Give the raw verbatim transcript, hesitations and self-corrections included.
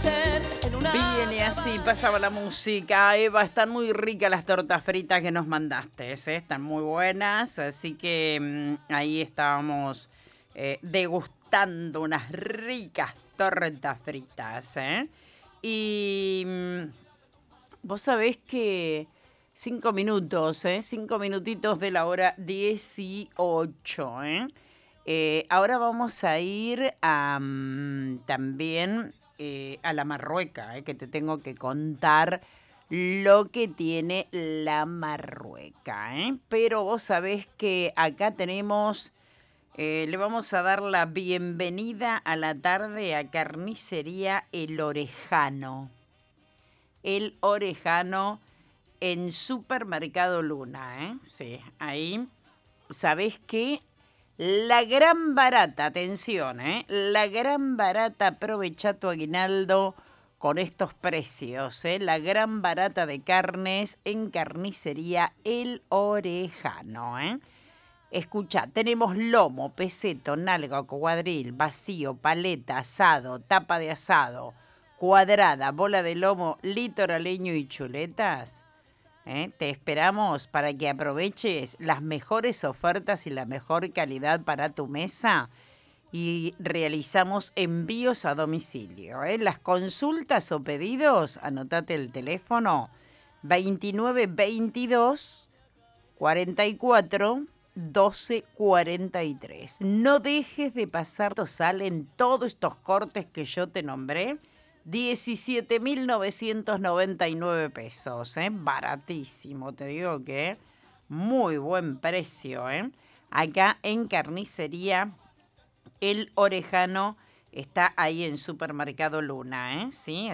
amanecer en una... Viene así, pasaba la música. Eva, están muy ricas las tortas fritas que nos mandaste, ¿eh? Están muy buenas, así que mmm, ahí estábamos eh, degustando unas ricas tortas fritas, ¿eh? Y mmm, vos sabés que cinco minutos, ¿eh? Cinco minutitos de la hora dieciocho, ¿eh? Eh, ahora vamos a ir a, um, también eh, a la Marrueca, eh, que te tengo que contar lo que tiene la Marrueca. ¿eh? Pero vos sabés que acá tenemos, eh, le vamos a dar la bienvenida a la tarde a Carnicería El Orejano. El Orejano en Supermercado Luna. ¿eh? Sí, ahí, ¿sabés qué? La gran barata, atención, ¿eh? La gran barata, aprovecha tu aguinaldo con estos precios, ¿eh? La gran barata de carnes en Carnicería El Orejano, ¿eh? Escucha, tenemos lomo, peseto, nalga, cuadril, vacío, paleta, asado, tapa de asado, cuadrada, bola de lomo, litoraleño y chuletas. ¿Eh? Te esperamos para que aproveches las mejores ofertas y la mejor calidad para tu mesa y realizamos envíos a domicilio. ¿eh? Las consultas o pedidos, anotate el teléfono veintinueve veintidós cuarenta y cuatro doce cuarenta y tres. No dejes de pasar, salen todos estos cortes que yo te nombré. diecisiete mil novecientos noventa y nueve pesos, ¿eh? Baratísimo, te digo que muy buen precio, ¿eh? Acá en Carnicería El Orejano está ahí en Supermercado Luna, ¿eh? ¿Sí?